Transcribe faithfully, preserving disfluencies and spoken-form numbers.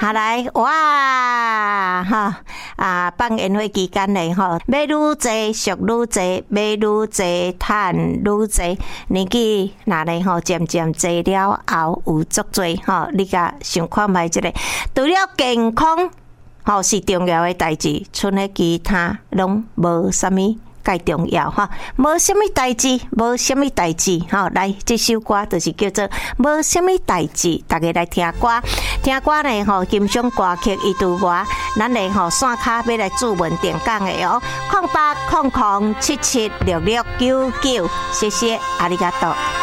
下来哇哈啊！放烟花期间嘞吼，买愈多俗愈多，买愈多赚愈多，年纪若咧吼渐渐坐了后有足多吼，你甲想看觅即个，除了健康吼是重要诶代志，剩诶其他拢无啥物。介重要哈，无什么代志，无什么代志哈。来，这首歌就是叫做无什么代志，大家来听歌，听歌呢吼，金钟歌曲伊拄我，咱嘞吼线卡要来注文点讲的哦，空八空空七七六六九九，谢谢，阿里嘎多。